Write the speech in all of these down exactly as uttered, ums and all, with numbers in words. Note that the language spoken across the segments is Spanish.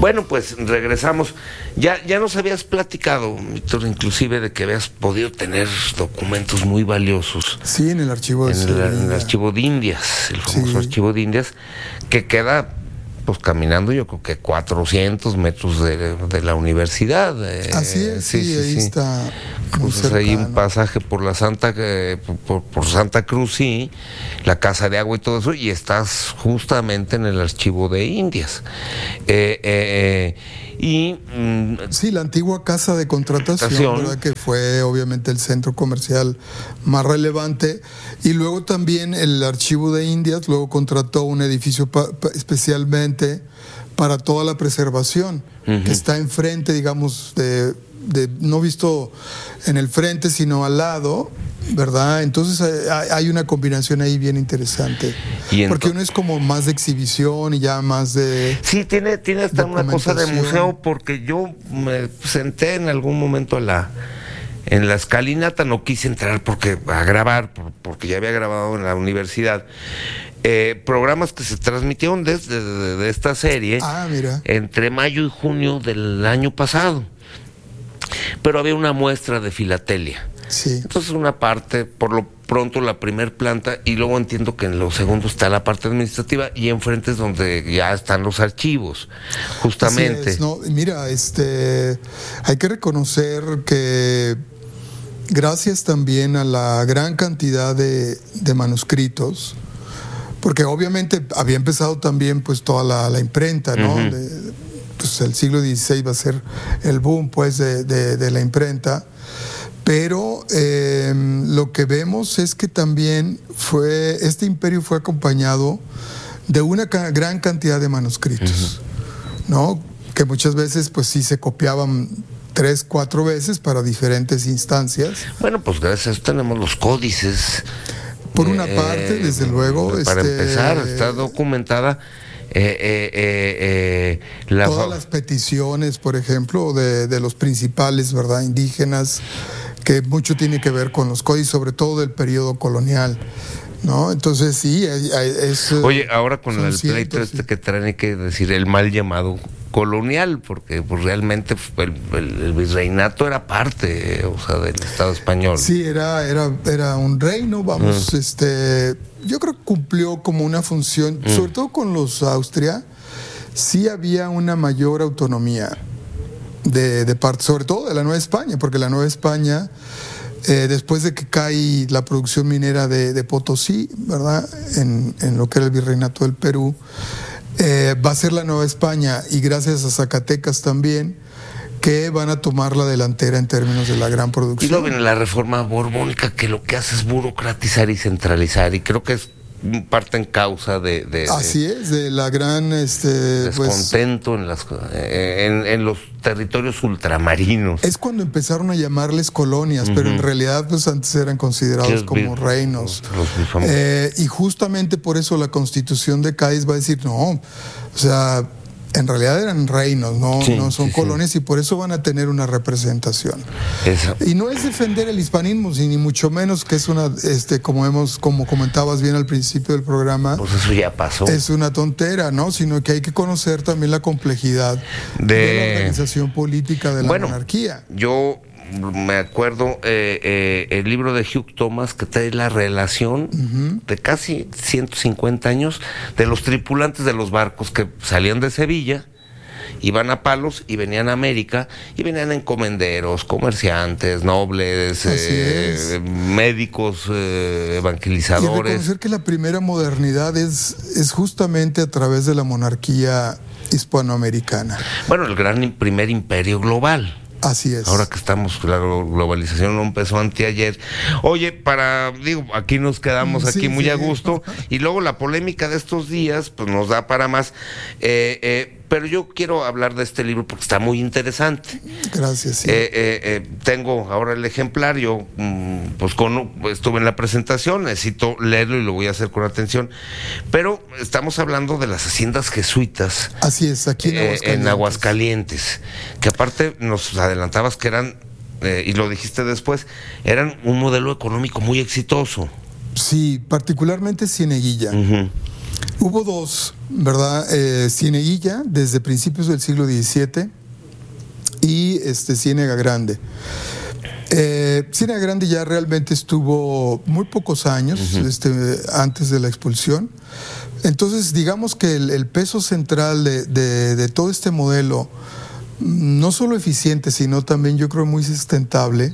Bueno, pues regresamos. Ya, ya nos habías platicado, Víctor, inclusive de que habías podido tener documentos muy valiosos. Sí, en el archivo de en el, en el archivo de Indias, el famoso sí. archivo de Indias, que queda pues caminando yo creo que cuatrocientos metros de, de la universidad. Así es, sí, sí, sí ahí sí. está. Pues hay un pasaje por la Santa eh, por, por Santa Cruz, sí, la Casa de Agua y todo eso, y estás justamente en el archivo de Indias. Eh, eh, y mm, sí, la antigua casa de contratación, ¿verdad? Que fue obviamente el centro comercial más relevante, y luego también el archivo de Indias luego contrató un edificio pa, pa, especialmente para toda la preservación, uh-huh. que está enfrente, digamos, de, de no visto en el frente, sino al lado, ¿verdad? Entonces hay, hay una combinación ahí bien interesante. Porque uno es como más de exhibición y ya más de... Sí, tiene, tiene hasta una cosa de museo, porque yo me senté en algún momento a la... En la escalinata, no quise entrar porque a grabar, porque ya había grabado en la universidad. Eh, programas que se transmitieron desde de, de, de esta serie ah, mira. entre mayo y junio del año pasado. Pero había una muestra de filatelia. Sí. Entonces una parte, por lo pronto la primer planta, y luego entiendo que en lo segundo está la parte administrativa, y enfrente es donde ya están los archivos, justamente. Así es, no, mira, este, hay que reconocer que gracias también a la gran cantidad de, de manuscritos, porque obviamente había empezado también pues toda la, la imprenta, ¿no? Uh-huh. de, pues el siglo dieciséis va a ser el boom pues de, de, de la imprenta. Pero eh, lo que vemos es que también fue este imperio fue acompañado de una ca- gran cantidad de manuscritos, uh-huh. ¿no? Que muchas veces pues sí se copiaban tres, cuatro veces para diferentes instancias. Bueno, pues gracias a eso tenemos los códices. Por una eh, parte, desde luego. Para este, empezar, está documentada. Eh, eh, eh, eh, la... Todas las peticiones, por ejemplo, de, de los principales, ¿verdad?, indígenas, que mucho tiene que ver con los códices, sobre todo del periodo colonial, ¿no? Entonces sí, es... Oye, ahora con el pleito este sí. que traen, hay que decir el mal llamado colonial, porque pues realmente el, el, el virreinato era parte, o sea, del Estado español. Sí, era, era, era un reino, vamos, mm. este... Yo creo que cumplió como una función, mm. sobre todo con los Austria, sí había una mayor autonomía de, de parte, sobre todo de la Nueva España, porque la Nueva España, eh, después de que cae la producción minera de, de Potosí, ¿verdad?, en, en lo que era el virreinato del Perú, eh, va a ser la Nueva España, y gracias a Zacatecas también, que van a tomar la delantera en términos de la gran producción. Y luego viene la reforma borbónica, que lo que hace es burocratizar y centralizar, y creo que es parte en causa de... de Así de, es, de la gran... Este, descontento pues, en, las, en, en los territorios ultramarinos. Es cuando empezaron a llamarles colonias, uh-huh. pero en realidad pues antes eran considerados como vi, reinos. Los, los eh, y justamente por eso la Constitución de Cádiz va a decir, no, o sea... En realidad eran reinos, no, sí, no son sí, colonias, sí. y por eso van a tener una representación. Eso. Y no es defender el hispanismo, ni mucho menos, que es una, este, como hemos, como comentabas bien al principio del programa, pues eso ya pasó. Es una tontera, ¿no? Sino que hay que conocer también la complejidad de, de la organización política de la bueno, monarquía. Yo me acuerdo eh, eh, el libro de Hugh Thomas, que trae la relación uh-huh. de casi ciento cincuenta años de los tripulantes de los barcos que salían de Sevilla, iban a Palos y venían a América, y venían encomenderos, comerciantes, nobles, eh, médicos, eh, evangelizadores. Y reconocer que la primera modernidad es, es justamente a través de la monarquía hispanoamericana. Bueno, el gran primer imperio global. Así es. Ahora que estamos, la globalización no empezó anteayer. Oye, para, digo, aquí nos quedamos aquí sí, muy sí. a gusto, y luego la polémica de estos días, pues nos da para más. Eh, eh, pero yo quiero hablar de este libro porque está muy interesante. Gracias. Sí. Eh, eh, eh, tengo ahora el ejemplar, yo mm, pues con, estuve en la presentación, necesito leerlo y lo voy a hacer con atención, pero estamos hablando de las haciendas jesuitas. Así es, aquí en Aguascalientes. Eh, en Aguascalientes, que aparte nos adelantabas que eran, eh, y lo dijiste después, eran un modelo económico muy exitoso. Sí, particularmente Cieneguilla. Uh-huh. hubo dos, ¿verdad? Eh, Cieneguilla, desde principios del siglo diecisiete, y este, Ciénega Grande. Eh, Ciénega Grande ya realmente estuvo muy pocos años, uh-huh. este, antes de la expulsión. Entonces, digamos que el, el peso central de, de, de todo este modelo, no solo eficiente, sino también yo creo muy sustentable,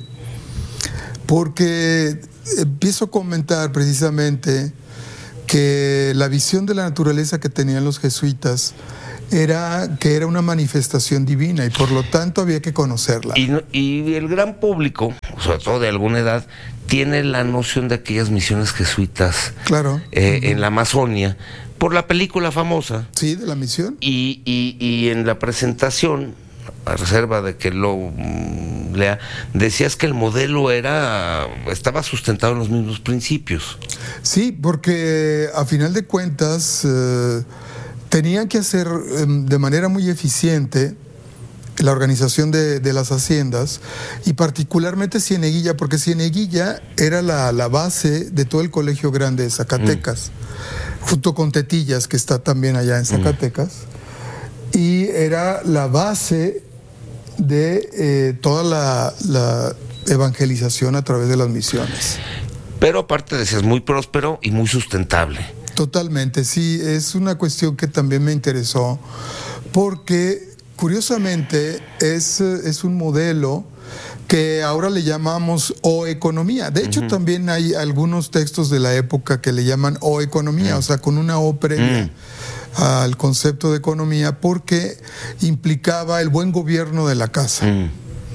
porque empiezo a comentar precisamente que la visión de la naturaleza que tenían los jesuitas era que era una manifestación divina y por lo tanto había que conocerla. Y, y el gran público, sobre todo de alguna edad, tiene la noción de aquellas misiones jesuitas, claro, eh, uh-huh. en la Amazonia, por la película famosa. Sí, de la misión. Y, y, y en la presentación, a reserva de que lo um, lea, decías que el modelo era estaba sustentado en los mismos principios. Sí, porque a final de cuentas eh, tenían que hacer eh, de manera muy eficiente la organización de, de las haciendas, y particularmente Cieneguilla, porque Cieneguilla era la, la base de todo el Colegio Grande de Zacatecas, mm. junto con Tetillas, que está también allá en Zacatecas, mm. y era la base de eh, toda la, la evangelización a través de las misiones. Pero aparte decías, muy próspero y muy sustentable. Totalmente, sí, es una cuestión que también me interesó, porque curiosamente es, es un modelo que ahora le llamamos O-economía. De hecho, uh-huh. también hay algunos textos de la época que le llaman O-economía, uh-huh. o sea, con una O previa uh-huh. al concepto de economía, porque implicaba el buen gobierno de la casa. Uh-huh.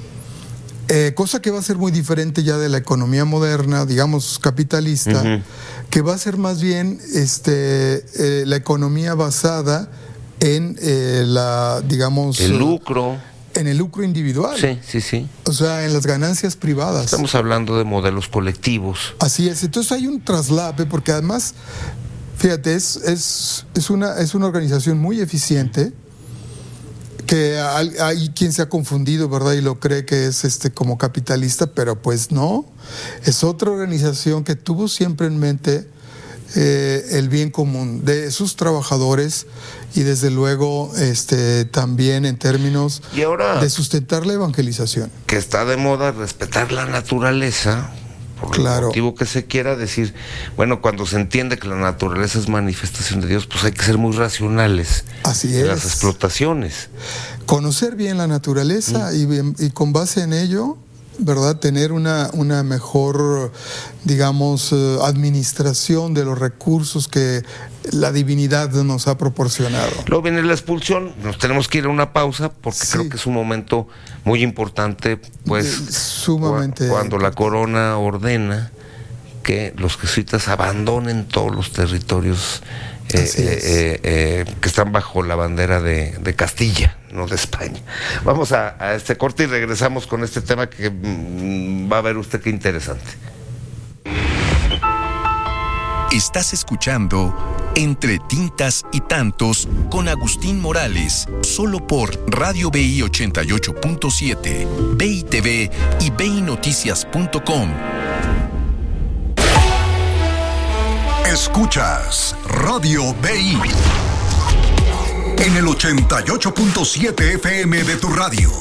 Eh, cosa que va a ser muy diferente ya de la economía moderna, digamos capitalista, uh-huh. que va a ser más bien este, eh, la economía basada en eh, la, digamos... el lucro. En el lucro individual. Sí, sí, sí. O sea, en las ganancias privadas. Estamos hablando de modelos colectivos. Así es. Entonces hay un traslape, porque además, fíjate, es, es, es, una, es una organización muy eficiente, que hay, hay quien se ha confundido, ¿verdad? Y lo cree que es este como capitalista, pero pues no. Es otra organización que tuvo siempre en mente eh, el bien común de sus trabajadores y desde luego este también en términos y ahora, de sustentar la evangelización. Que está de moda respetar la naturaleza, por claro. el motivo que se quiera decir. Bueno, cuando se entiende que la naturaleza es manifestación de Dios, pues hay que ser muy racionales. Así en es. Las explotaciones. Conocer bien la naturaleza mm. y, y con base en ello, ¿verdad? Tener una, una mejor, digamos, eh, administración de los recursos que la divinidad nos ha proporcionado. Luego viene la expulsión, nos tenemos que ir a una pausa porque sí. creo que es un momento muy importante, pues, eh, sumamente cu- cuando importante. La corona ordena que los jesuitas abandonen todos los territorios eh, eh, eh, eh, que están bajo la bandera de, de Castilla, no de España. Vamos a, a este corte y regresamos con este tema que mmm, va a ver usted qué interesante. Estás escuchando Entre Tintas y Tantos con Agustín Morales, solo por Radio B I ochenta y ocho punto siete, B I T V y B I noticias punto com. Escuchas Radio B I en el ochenta y ocho punto siete F M de tu radio.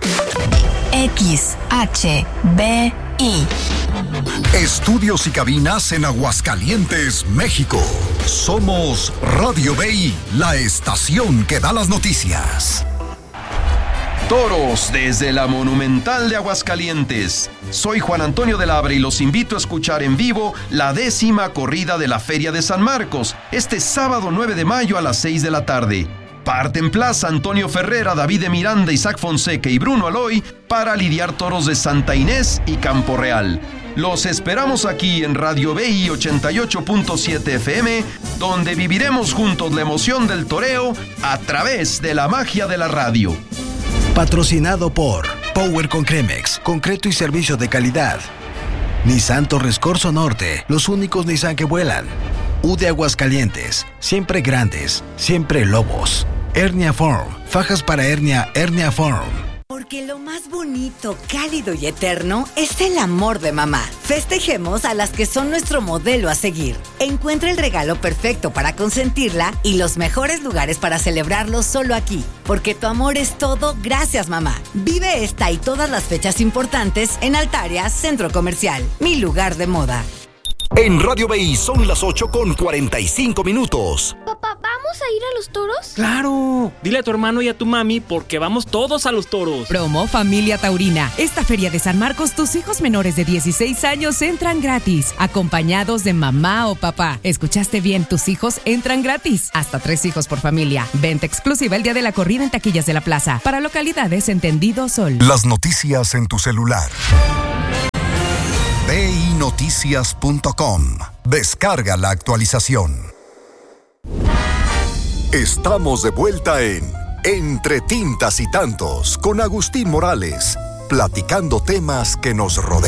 X H B I. Estudios y cabinas en Aguascalientes, México. Somos Radio B I, la estación que da las noticias. Toros desde la Monumental de Aguascalientes. Soy Juan Antonio de Labre y los invito a escuchar en vivo la décima corrida de la Feria de San Marcos, este sábado nueve de mayo a las seis de la tarde. Parte en plaza Antonio Ferrera, David de Miranda, Isaac Fonseca y Bruno Aloy para lidiar toros de Santa Inés y Campo Real. Los esperamos aquí en Radio B I ochenta y ocho punto siete F M, donde viviremos juntos la emoción del toreo a través de la magia de la radio. Patrocinado por Power con Cremex, concreto y servicio de calidad. Nissan Torres Corso Norte, los únicos Nissan que vuelan. U de Aguascalientes, siempre grandes, siempre lobos. Hernia Form, fajas para hernia, Hernia Form. ¿Por Porque lo más bonito, cálido y eterno es el amor de mamá. Festejemos a las que son nuestro modelo a seguir. Encuentra el regalo perfecto para consentirla y los mejores lugares para celebrarlo solo aquí. Porque tu amor es todo, gracias mamá. Vive esta y todas las fechas importantes en Altaria Centro Comercial, mi lugar de moda. En Radio B I son las ocho con cuarenta y cinco minutos. Papá, ¿vamos a ir a los toros? ¡Claro! Dile a tu hermano y a tu mami porque vamos todos a los toros. Promo Familia Taurina. Esta feria de San Marcos, tus hijos menores de dieciséis años entran gratis, acompañados de mamá o papá. ¿Escuchaste bien? Tus hijos entran gratis. Hasta tres hijos por familia. Venta exclusiva el día de la corrida en taquillas de la plaza. Para localidades entendido Sol. Las noticias en tu celular. B I noticias punto com. Descarga la actualización. Estamos de vuelta en Entre Tintas y Tantos con Agustín Morales, platicando temas que nos rodean.